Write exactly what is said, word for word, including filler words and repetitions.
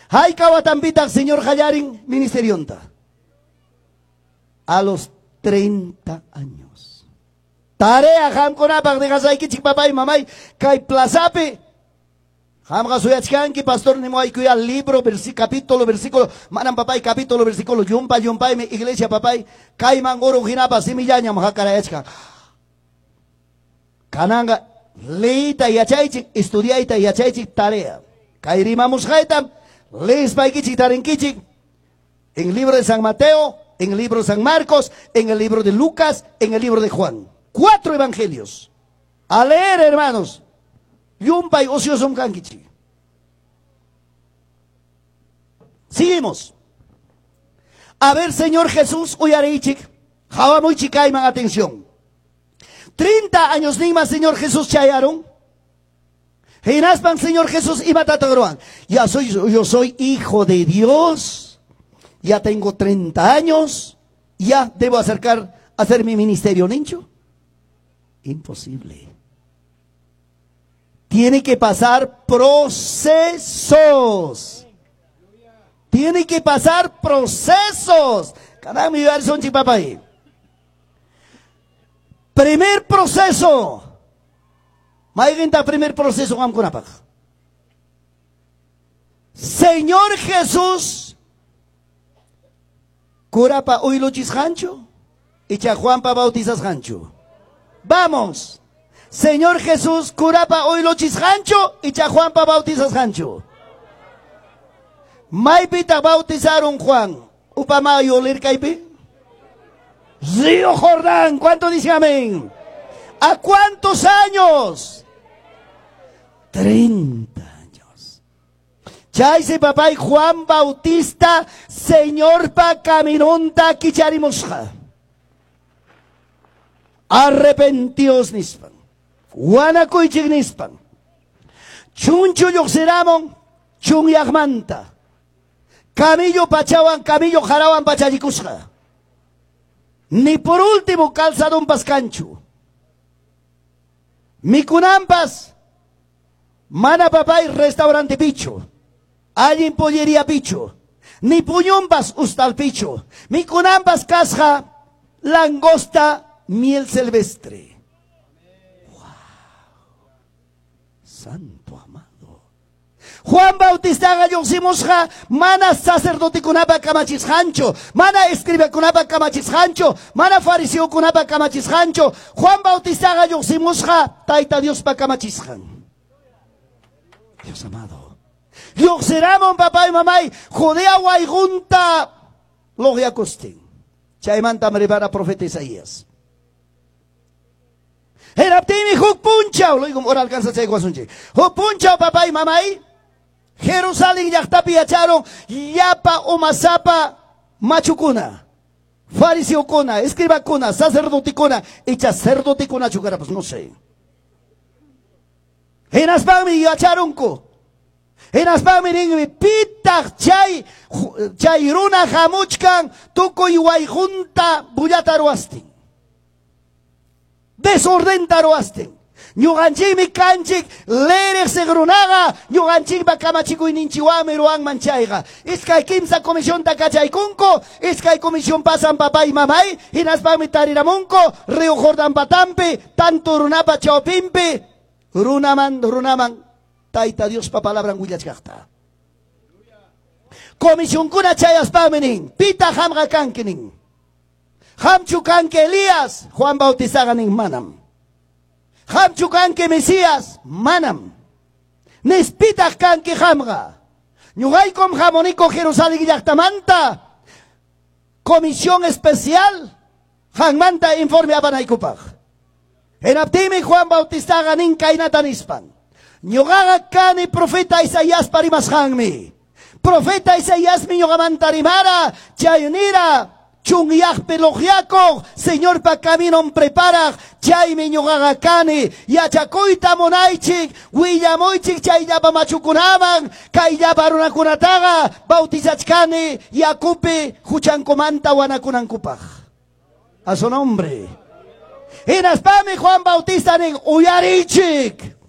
Hay kawatampita señor Hallarin ministerionta. A los treinta años. Tarea ham konapag de kasaykichik papay mamay kay plazape. Ham kasuyachkanki pastor ni mo ay kuya libro, versi, capítulo, versículo. Manam papay capítulo, versículo. Yumpa yumpay mi iglesia papay. Kay mangoro hinapa simillaña mahakarayachka. Kananga leita yachaychik, estudiaita yachaychik tarea. Kay rimamos haytam. Lees paikichik tarinkichik. En el libro de San Mateo, en el libro de San Marcos, en el libro de Lucas, en el libro de Juan. Cuatro evangelios. A leer, hermanos. Yumpay ociosom kankichi. Seguimos. A ver, Señor Jesús, uyareichik. Jawa muy chikaiman, atención. Treinta años nima, Señor Jesús, chayaron. Hinaspan, Señor Jesús, y matatagruan. Ya soy, yo soy hijo de Dios. Ya tengo treinta años. Ya debo acercar, hacer mi ministerio, nincho. Imposible. Tiene que pasar procesos. Tiene que pasar procesos. Cada mi son chipapay. Primer proceso. Maigenta primer proceso am kunapak. Señor Jesús. Kurapa uyluchis hancho. Y cha Juanpa bautizas hancho. Vamos. Señor Jesús, curapa uyluchis hancho. Y cha Juanpa bautizas hancho. Maipita bautizaron Juan. Upama yolir kaipi. Río Jordán. ¿Cuánto dice amén? ¿A cuántos años? Treinta años. Chaise papá y Juan Bautista, Señor pa caminonta kicharimosja. Arrepentidos nispan. Guanacuichig nispan. Chuncho yoxeramon, chun yagmanta. Camillo pachawan, camillo jarawan pachayikusja. Ni por último calzadón pascancho. Mikunampas, mana papay restaurante picho, allí pollería picho, ni puñompas ustal picho, Mikunampas casja, langosta, miel silvestre. Wow. Santo amado. Juan Bautista gallosimosja, mana sacerdote kunapa kamachis hancho, mana escriba kunapa kamachis hancho, mana fariseo kunapa kamachis hancho, Juan Bautista gallosimosja, taita Dios pa kamachis han. Dios amado. Yoxeramon papá y mamá, jodea guaygunta, logia costin. Chaimanta maribara profeta Isaías. Heraptimi huk punchao, lo digo, ahora alcanza chay guasunche. Huk punchao papá y mamá. Jerusalén yaktapi yacharon yapa umasapa machukuna, fariseo kuna, escriba kuna, sacerdote kuna, y sacerdote kuna chukara, pues no sé. En aspami yacharonko, en aspami ringmi pitach chay, chay runa jamuchkan, tuko iway junta buyataruastin. Desorden taruastin. Ñuganchik mi kanchik lerek segrunaga, ñuganchik ba kamachiku ininchiwame ruan manchaiga. Iskay kimsa comisión ta kachaykunko, iskay comisión pasan papá y mamay, inaspami tariramunko, Río Jordán patampe, tanto runapa chaupimpe, runaman, runaman, taita Dios pa palabra nguyachkakta. Comisión kuna chayaspamenin, pita hamga kankinin. Hamchu kanke Elías, Juan Bautista ganin manam. Hamchukan que Mesías, manam. Nespita kan que hamga. Ñugay com jamonico Jerusalén yachtamanta. Comisión especial. Hangmanta informe a Banaikupag. En Abtimi Juan Bautista ganin kainatanispan. Ñugaga kani profeta Isaías parimas hangmi. Profeta Isaías mi ñugamanta rimara. Chayunira. Chungyaj pelogiaco, Señor pa camino prepara, chay miñogaga cane, yachacoita monaichik, huillamoichik chay yapa machukunaban, kay yapa runakunataga, bautizachkane, yacupe, juchancomanta wanakunankupaj. A su nombre. En aspame Juan Bautista nen uyarichik.